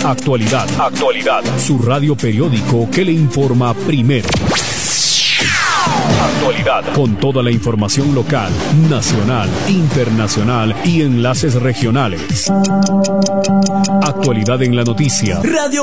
Actualidad. Su radio periódico que le informa primero. Actualidad. Con toda la información local, nacional, internacional y enlaces regionales. Actualidad en la noticia. Radio